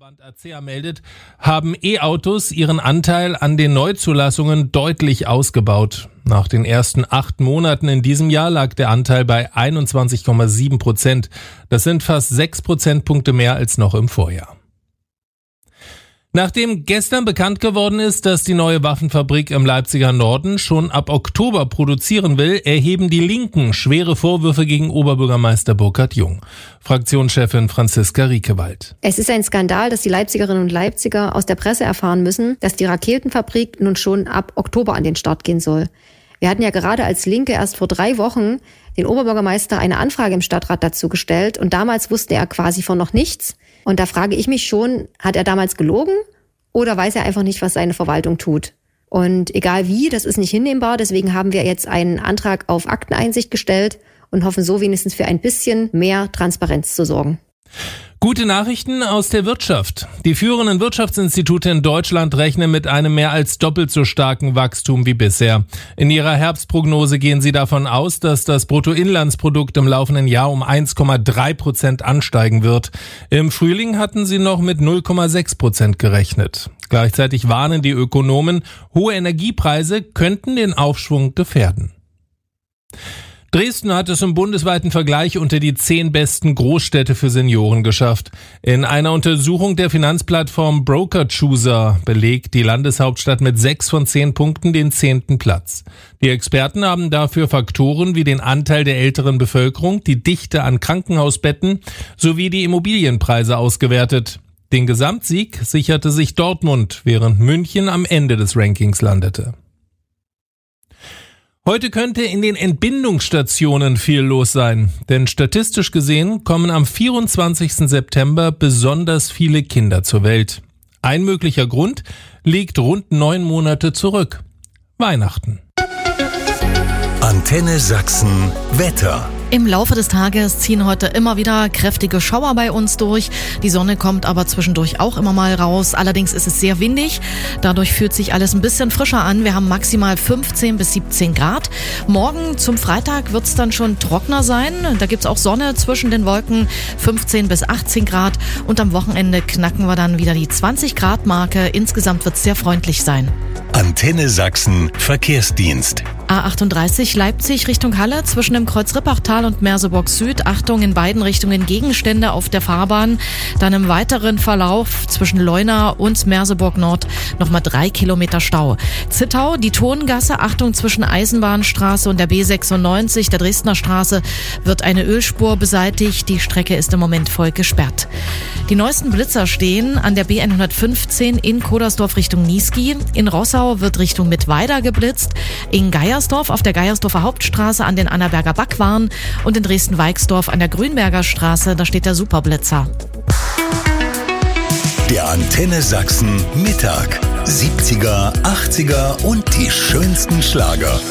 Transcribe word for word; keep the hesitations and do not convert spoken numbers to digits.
Verband A C E A meldet, haben E-Autos ihren Anteil an den Neuzulassungen deutlich ausgebaut. Nach den ersten acht Monaten in diesem Jahr lag der Anteil bei einundzwanzig Komma sieben Prozent. Das sind fast sechs Prozentpunkte mehr als noch im Vorjahr. Nachdem gestern bekannt geworden ist, dass die neue Waffenfabrik im Leipziger Norden schon ab Oktober produzieren will, erheben die Linken schwere Vorwürfe gegen Oberbürgermeister Burkhard Jung. Fraktionschefin Franziska Riekewald. Es ist ein Skandal, dass die Leipzigerinnen und Leipziger aus der Presse erfahren müssen, dass die Raketenfabrik nun schon ab Oktober an den Start gehen soll. Wir hatten ja gerade als Linke erst vor drei Wochen den Oberbürgermeister eine Anfrage im Stadtrat dazu gestellt und damals wusste er quasi von noch nichts. Und da frage ich mich schon, hat er damals gelogen oder weiß er einfach nicht, was seine Verwaltung tut? Und egal wie, das ist nicht hinnehmbar. Deswegen haben wir jetzt einen Antrag auf Akteneinsicht gestellt und hoffen so wenigstens für ein bisschen mehr Transparenz zu sorgen. Gute Nachrichten aus der Wirtschaft. Die führenden Wirtschaftsinstitute in Deutschland rechnen mit einem mehr als doppelt so starken Wachstum wie bisher. In ihrer Herbstprognose gehen sie davon aus, dass das Bruttoinlandsprodukt im laufenden Jahr um eins Komma drei Prozent ansteigen wird. Im Frühling hatten sie noch mit null Komma sechs Prozent gerechnet. Gleichzeitig warnen die Ökonomen, hohe Energiepreise könnten den Aufschwung gefährden. Dresden hat es im bundesweiten Vergleich unter die zehn besten Großstädte für Senioren geschafft. In einer Untersuchung der Finanzplattform Broker Chooser belegt die Landeshauptstadt mit sechs von zehn Punkten den zehnten Platz. Die Experten haben dafür Faktoren wie den Anteil der älteren Bevölkerung, die Dichte an Krankenhausbetten sowie die Immobilienpreise ausgewertet. Den Gesamtsieg sicherte sich Dortmund, während München am Ende des Rankings landete. Heute könnte in den Entbindungsstationen viel los sein, denn statistisch gesehen kommen am vierundzwanzigsten September besonders viele Kinder zur Welt. Ein möglicher Grund liegt rund neun Monate zurück: Weihnachten. Antenne Sachsen Wetter. Im Laufe des Tages ziehen heute immer wieder kräftige Schauer bei uns durch. Die Sonne kommt aber zwischendurch auch immer mal raus. Allerdings ist es sehr windig. Dadurch fühlt sich alles ein bisschen frischer an. Wir haben maximal fünfzehn bis siebzehn Grad. Morgen zum Freitag wird es dann schon trockener sein. Da gibt es auch Sonne zwischen den Wolken, fünfzehn bis achtzehn Grad. Und am Wochenende knacken wir dann wieder die zwanzig Grad Marke. Insgesamt wird es sehr freundlich sein. Antenne Sachsen Verkehrsdienst. A achtunddreißig Leipzig Richtung Halle zwischen dem Kreuz Rippachtal und Merseburg Süd. Achtung, in beiden Richtungen Gegenstände auf der Fahrbahn. Dann im weiteren Verlauf zwischen Leuna und Merseburg Nord nochmal drei Kilometer Stau. Zittau, die Tongasse. Achtung, zwischen Eisenbahnstraße und der B sechsundneunzig, der Dresdner Straße, wird eine Ölspur beseitigt. Die Strecke ist im Moment voll gesperrt. Die neuesten Blitzer stehen an der B hundertfünfzehn in Kodersdorf Richtung Niesky. In Rossau wird Richtung Mittweida geblitzt. In Geiersdorf auf der Geiersdorfer Hauptstraße an den Annaberger Backwaren und in Dresden-Weixdorf an der Grünberger Straße, da steht der Superblitzer. Der Antenne Sachsen Mittag. siebziger, achtziger und die schönsten Schlager.